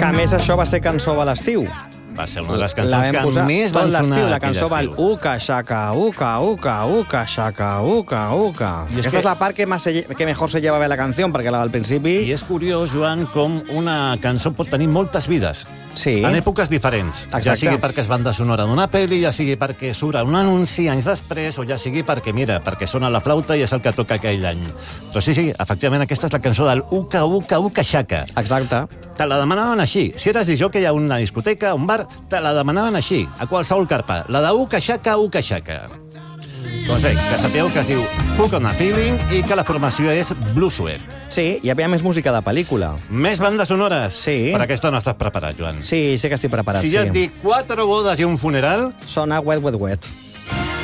Que a més això va ser cançó a l'estiu. Va ser una de les cançons que més van sonar la cançó va uca, xaca, uca, uca, uca, xaca, uca, uca. Aquesta és la part que mejor se lleva bé la canció, perquè la del principi... I és curiós, Joan, com una cançó pot tenir moltes vides. Sí. En èpoques diferents. Exacte. Ja sigui perquè és banda sonora d'una pel·li, ja sigui perquè surt un anunci anys després, o ja sigui perquè, mira, perquè sona la flauta i és el que toca aquell any. Però sí, efectivament, aquesta és la cançó del uca, uca, uca, xaca. Exacte. Te la demanaven així. Si eres disjockey a una discoteca, a un bar, te la demanaven així, a qualsevol carpa. La de uca, xaca, uca, xaca. Doncs bé, que sapigueu que es diu Hook on a Feeling i que la formació és Blue Sweat. Sí, hi havia més música de pel·lícula. Més bandes sonores? Sí. Per aquesta no estàs preparat, Joan. Sí, sé que estic preparat, Si jo et dic 4 bodes i un funeral... Sona Wet, Wet, Wet.